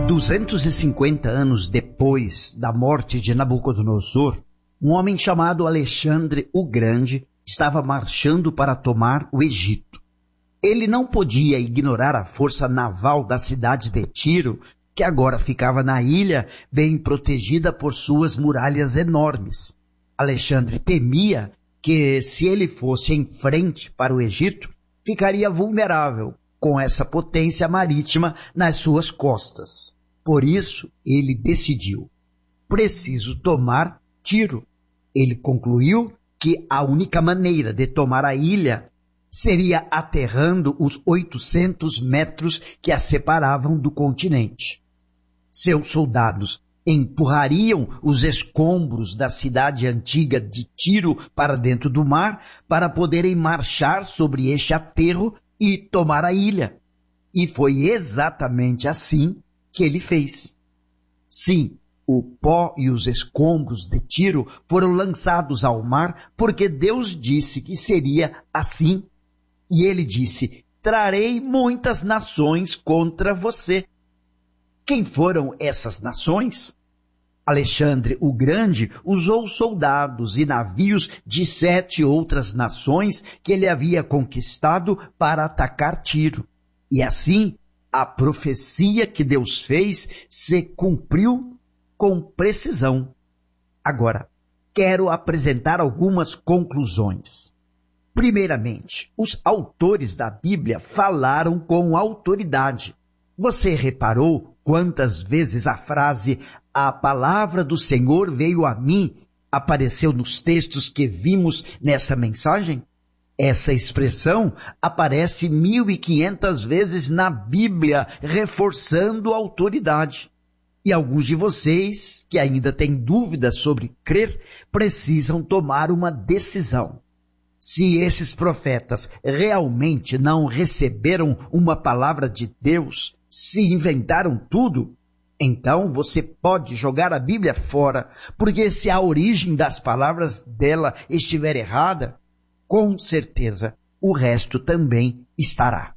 250 anos depois da morte de Nabucodonosor, um homem chamado Alexandre o Grande estava marchando para tomar o Egito. Ele não podia ignorar a força naval da cidade de Tiro, que agora ficava na ilha, bem protegida por suas muralhas enormes. Alexandre temia que, se ele fosse em frente para o Egito, ficaria vulnerável com essa potência marítima nas suas costas. Por isso, ele decidiu: preciso tomar Tiro. Ele concluiu que a única maneira de tomar a ilha seria aterrando os 800 metros que a separavam do continente. Seus soldados empurrariam os escombros da cidade antiga de Tiro para dentro do mar para poderem marchar sobre este aterro e tomar a ilha. E foi exatamente assim que ele fez. Sim, o pó e os escombros de Tiro foram lançados ao mar porque Deus disse que seria assim. E ele disse: trarei muitas nações contra você. Quem foram essas nações? Alexandre o Grande usou soldados e navios de 7 outras nações que ele havia conquistado para atacar Tiro. E assim, a profecia que Deus fez se cumpriu com precisão. Agora, quero apresentar algumas conclusões. Primeiramente, os autores da Bíblia falaram com autoridade. Você reparou quantas vezes a frase "a palavra do Senhor veio a mim" apareceu nos textos que vimos nessa mensagem? Essa expressão aparece 1.500 vezes na Bíblia, reforçando a autoridade. E alguns de vocês, que ainda têm dúvidas sobre crer, precisam tomar uma decisão. Se esses profetas realmente não receberam uma palavra de Deus, se inventaram tudo, então você pode jogar a Bíblia fora, porque se a origem das palavras dela estiver errada, com certeza o resto também estará.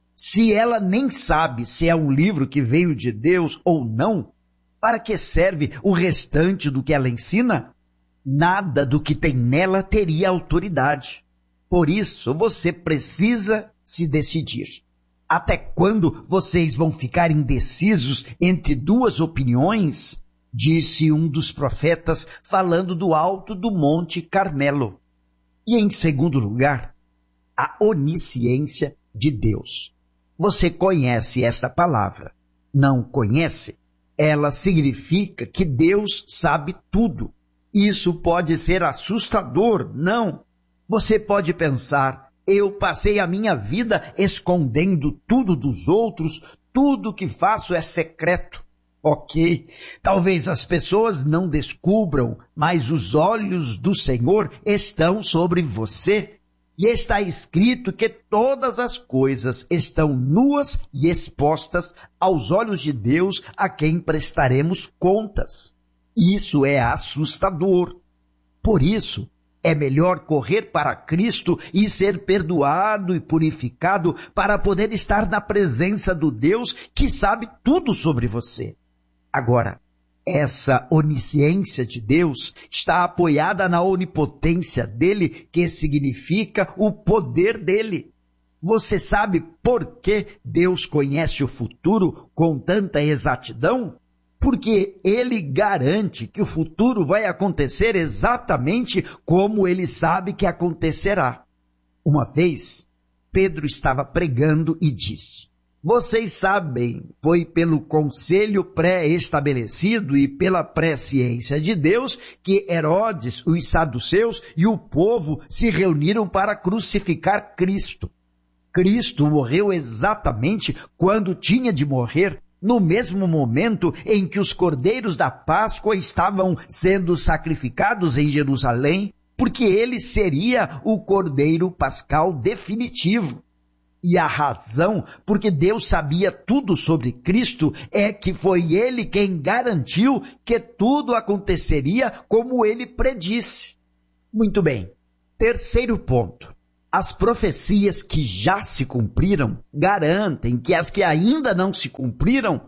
Se ela nem sabe se é um livro que veio de Deus ou não, para que serve o restante do que ela ensina? Nada do que tem nela teria autoridade. Por isso, você precisa se decidir. Até quando vocês vão ficar indecisos entre duas opiniões? Disse um dos profetas, falando do alto do Monte Carmelo. E em segundo lugar, a onisciência de Deus. Você conhece esta palavra? Não conhece? Ela significa que Deus sabe tudo. Isso pode ser assustador, não? Você pode pensar: eu passei a minha vida escondendo tudo dos outros, tudo que faço é secreto. Ok, talvez as pessoas não descubram, mas os olhos do Senhor estão sobre você. E está escrito que todas as coisas estão nuas e expostas aos olhos de Deus, a quem prestaremos contas. Isso é assustador. Por isso, é melhor correr para Cristo e ser perdoado e purificado para poder estar na presença do Deus que sabe tudo sobre você. Agora, essa onisciência de Deus está apoiada na onipotência dele, que significa o poder dele. Você sabe por que Deus conhece o futuro com tanta exatidão? Porque ele garante que o futuro vai acontecer exatamente como ele sabe que acontecerá. Uma vez, Pedro estava pregando e disse: vocês sabem, foi pelo conselho pré-estabelecido e pela presciência de Deus que Herodes, os saduceus e o povo se reuniram para crucificar Cristo. Cristo morreu exatamente quando tinha de morrer, no mesmo momento em que os cordeiros da Páscoa estavam sendo sacrificados em Jerusalém, porque ele seria o cordeiro pascal definitivo. E a razão porque Deus sabia tudo sobre Cristo é que foi ele quem garantiu que tudo aconteceria como ele predisse. Muito bem. Terceiro ponto. As profecias que já se cumpriram garantem que as que ainda não se cumpriram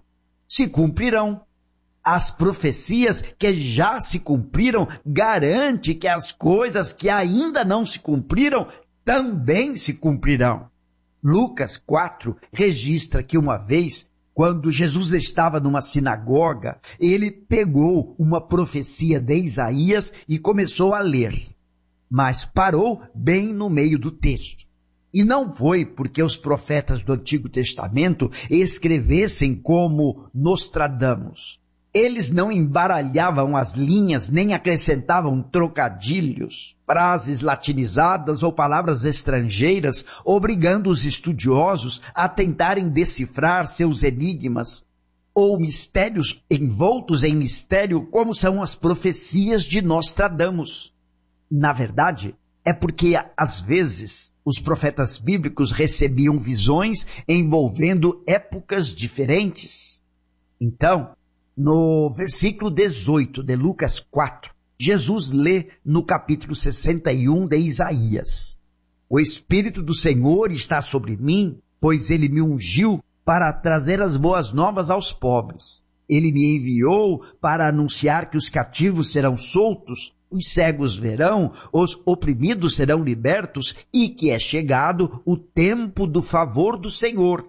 se cumprirão. As profecias que já se cumpriram garantem que as coisas que ainda não se cumpriram também se cumprirão. Lucas 4 registra que uma vez, quando Jesus estava numa sinagoga, ele pegou uma profecia de Isaías e começou a ler, mas parou bem no meio do texto. E não foi porque os profetas do Antigo Testamento escrevessem como Nostradamus. Eles não embaralhavam as linhas, nem acrescentavam trocadilhos, frases latinizadas ou palavras estrangeiras, obrigando os estudiosos a tentarem decifrar seus enigmas ou mistérios envoltos em mistério, como são as profecias de Nostradamus. Na verdade, é porque, às vezes, os profetas bíblicos recebiam visões envolvendo épocas diferentes. Então, no versículo 18 de Lucas 4, Jesus lê no capítulo 61 de Isaías: O Espírito do Senhor está sobre mim, pois ele me ungiu para trazer as boas novas aos pobres. Ele me enviou para anunciar que os cativos serão soltos, os cegos verão, os oprimidos serão libertos e que é chegado o tempo do favor do Senhor.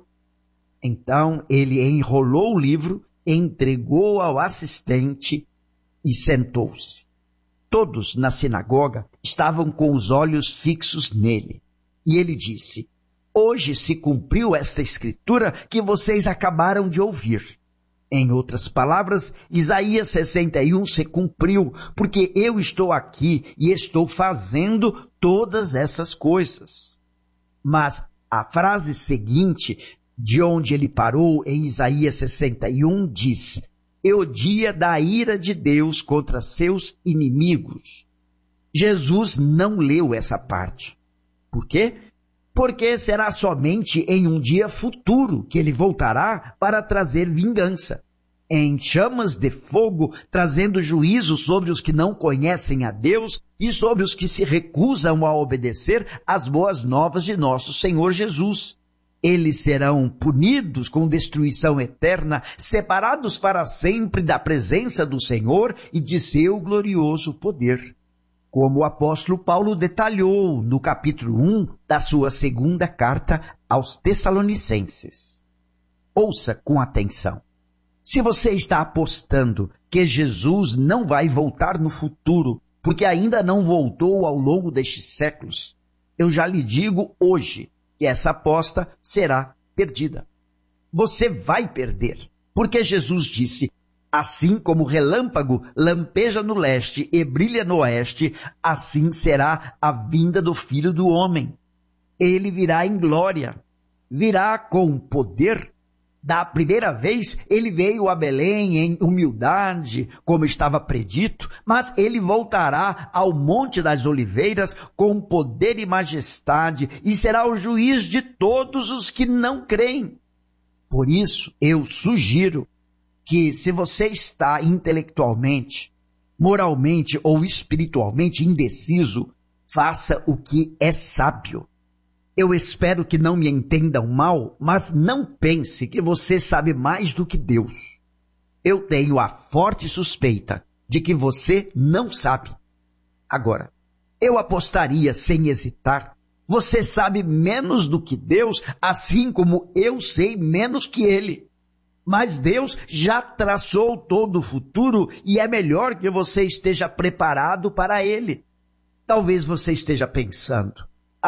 Então ele enrolou o livro, entregou ao assistente e sentou-se. Todos na sinagoga estavam com os olhos fixos nele. E ele disse: Hoje se cumpriu esta escritura que vocês acabaram de ouvir. Em outras palavras, Isaías 61 se cumpriu, porque eu estou aqui e estou fazendo todas essas coisas. Mas a frase seguinte, de onde ele parou em Isaías 61, diz: E o dia da ira de Deus contra seus inimigos. Jesus não leu essa parte. Por quê? Porque será somente em um dia futuro que ele voltará para trazer vingança, em chamas de fogo, trazendo juízo sobre os que não conhecem a Deus e sobre os que se recusam a obedecer às boas novas de nosso Senhor Jesus. Eles serão punidos com destruição eterna, separados para sempre da presença do Senhor e de seu glorioso poder, como o apóstolo Paulo detalhou no capítulo 1 da sua segunda carta aos Tessalonicenses. Ouça com atenção. Se você está apostando que Jesus não vai voltar no futuro, porque ainda não voltou ao longo destes séculos, eu já lhe digo hoje que essa aposta será perdida. Você vai perder, porque Jesus disse: Assim como o relâmpago lampeja no leste e brilha no oeste, assim será a vinda do Filho do Homem. Ele virá em glória, virá com poder. Da primeira vez, ele veio a Belém em humildade, como estava predito, mas ele voltará ao Monte das Oliveiras com poder e majestade e será o juiz de todos os que não creem. Por isso, eu sugiro que, se você está intelectualmente, moralmente ou espiritualmente indeciso, faça o que é sábio. Eu espero que não me entendam mal, mas não pense que você sabe mais do que Deus. Eu tenho a forte suspeita de que você não sabe. Agora, eu apostaria sem hesitar, você sabe menos do que Deus, assim como eu sei menos que Ele. Mas Deus já traçou todo o futuro e é melhor que você esteja preparado para ele. Talvez você esteja pensando: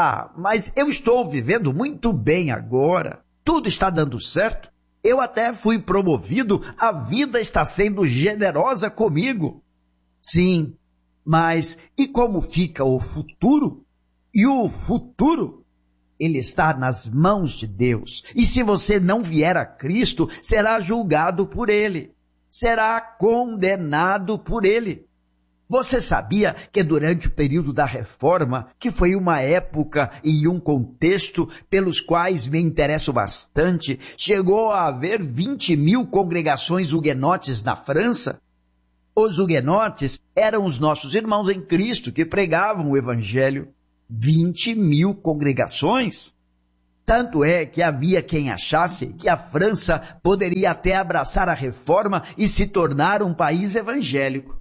mas eu estou vivendo muito bem agora. Tudo está dando certo. Eu até fui promovido. A vida está sendo generosa comigo. Sim, mas e como fica o futuro? E o futuro? Ele está nas mãos de Deus. E se você não vier a Cristo, será julgado por Ele. Será condenado por Ele. Você sabia que durante o período da Reforma, que foi uma época e um contexto pelos quais me interesso bastante, chegou a haver 20.000 congregações huguenotes na França? Os huguenotes eram os nossos irmãos em Cristo que pregavam o Evangelho. 20.000 congregações? Tanto é que havia quem achasse que a França poderia até abraçar a reforma e se tornar um país evangélico.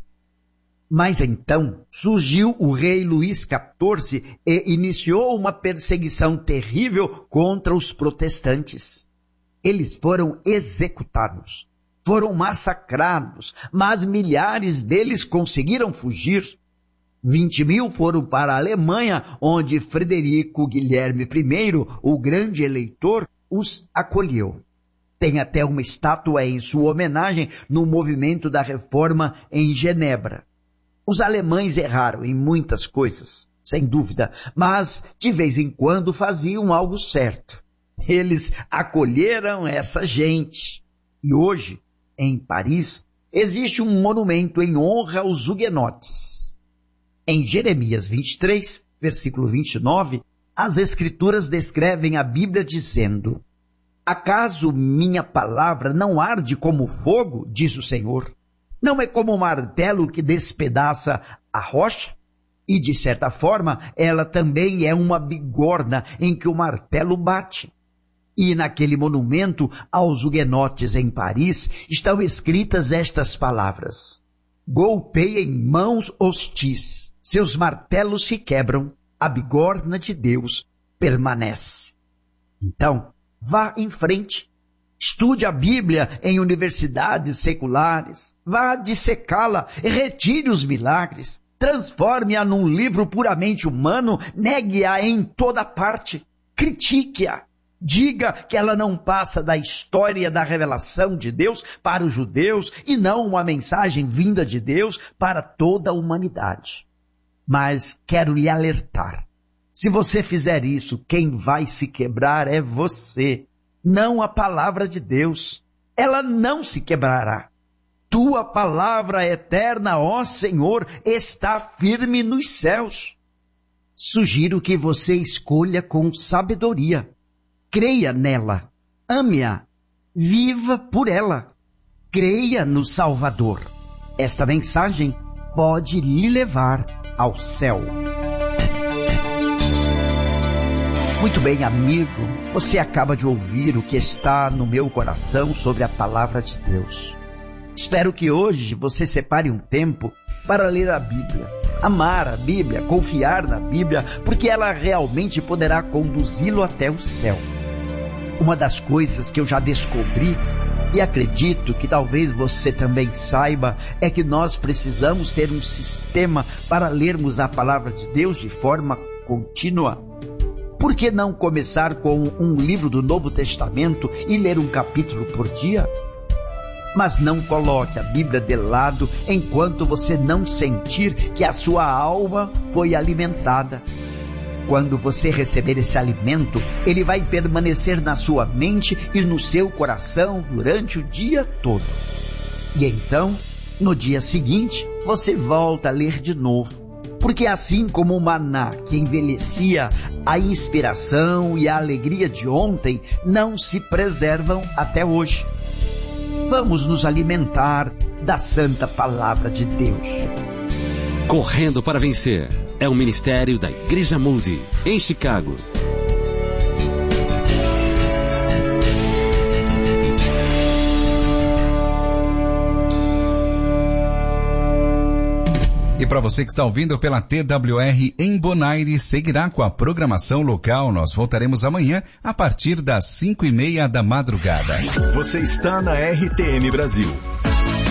Mas então surgiu o rei Luís XIV e iniciou uma perseguição terrível contra os protestantes. Eles foram executados, foram massacrados, mas milhares deles conseguiram fugir. 20.000 foram para a Alemanha, onde Frederico Guilherme I, o grande eleitor, os acolheu. Tem até uma estátua em sua homenagem no movimento da Reforma em Genebra. Os alemães erraram em muitas coisas, sem dúvida, mas de vez em quando faziam algo certo. Eles acolheram essa gente. E hoje, em Paris, existe um monumento em honra aos huguenotes. Em Jeremias 23, versículo 29, as Escrituras descrevem a Bíblia dizendo: acaso minha palavra não arde como fogo, diz o Senhor? Não é como um martelo que despedaça a rocha? E, de certa forma, ela também é uma bigorna em que o martelo bate. E naquele monumento aos huguenotes em Paris estão escritas estas palavras: golpeiem mãos hostis. Seus martelos se quebram, a bigorna de Deus permanece. Então, vá em frente. Estude a Bíblia em universidades seculares. Vá dissecá-la e retire os milagres. Transforme-a num livro puramente humano, negue-a em toda parte. Critique-a. Diga que ela não passa da história da revelação de Deus para os judeus e não uma mensagem vinda de Deus para toda a humanidade. Mas quero lhe alertar, se você fizer isso, quem vai se quebrar é você, não a palavra de Deus. Ela não se quebrará. Tua palavra eterna, ó Senhor, está firme nos céus. Sugiro que você escolha com sabedoria. Creia nela, ame-a, viva por ela. Creia no Salvador. Esta mensagem pode lhe levar ao céu. Muito bem, amigo, você acaba de ouvir o que está no meu coração sobre a palavra de Deus. Espero que hoje você separe um tempo para ler a Bíblia, amar a Bíblia, confiar na Bíblia, porque ela realmente poderá conduzi-lo até o céu. Uma das coisas que eu já descobri, e acredito que talvez você também saiba, é que nós precisamos ter um sistema para lermos a palavra de Deus de forma contínua. Por que não começar com um livro do Novo Testamento e ler um capítulo por dia? Mas não coloque a Bíblia de lado enquanto você não sentir que a sua alma foi alimentada. Quando você receber esse alimento, ele vai permanecer na sua mente e no seu coração durante o dia todo. E então, no dia seguinte, você volta a ler de novo. Porque assim como o maná que envelhecia, a inspiração e a alegria de ontem não se preservam até hoje. Vamos nos alimentar da santa palavra de Deus. Correndo para Vencer é um ministério da Igreja Moody, em Chicago. E para você que está ouvindo pela TWR em Bonaire, seguirá com a programação local. Nós voltaremos amanhã a partir das 5:30 da madrugada. Você está na RTM Brasil.